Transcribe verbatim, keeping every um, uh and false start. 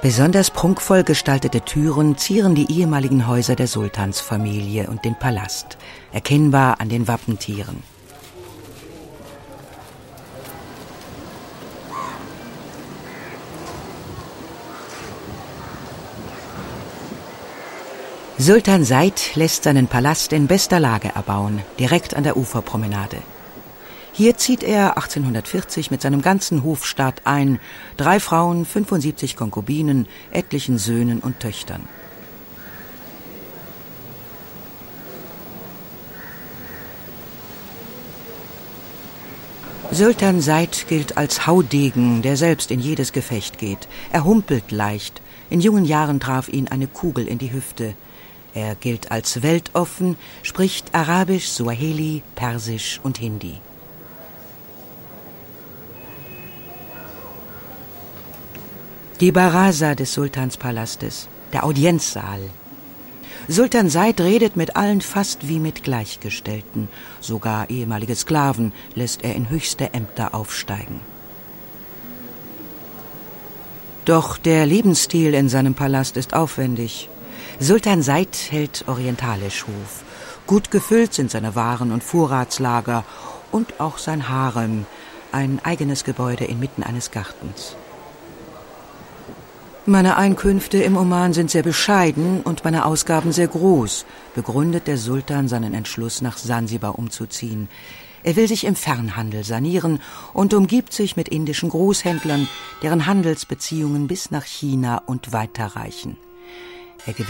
Besonders prunkvoll gestaltete Türen zieren die ehemaligen Häuser der Sultansfamilie und den Palast, erkennbar an den Wappentieren. Sultan Said lässt seinen Palast in bester Lage erbauen, direkt an der Uferpromenade. Hier zieht er achtzehnhundertvierzig mit seinem ganzen Hofstaat ein, drei Frauen, fünfundsiebzig Konkubinen, etlichen Söhnen und Töchtern. Sultan Said gilt als Haudegen, der selbst in jedes Gefecht geht. Er humpelt leicht. In jungen Jahren traf ihn eine Kugel in die Hüfte. Er gilt als weltoffen, spricht Arabisch, Suaheli, Persisch und Hindi. Die Baraza des Sultanspalastes, der Audienzsaal. Sultan Said redet mit allen fast wie mit Gleichgestellten. Sogar ehemalige Sklaven lässt er in höchste Ämter aufsteigen. Doch der Lebensstil in seinem Palast ist aufwendig. Sultan Said hält orientalisch Hof. Gut gefüllt sind seine Waren- und Vorratslager und auch sein Harem, ein eigenes Gebäude inmitten eines Gartens. Meine Einkünfte im Oman sind sehr bescheiden und meine Ausgaben sehr groß, begründet der Sultan seinen Entschluss, nach Sansibar umzuziehen. Er will sich im Fernhandel sanieren und umgibt sich mit indischen Großhändlern, deren Handelsbeziehungen bis nach China und weiter reichen. Er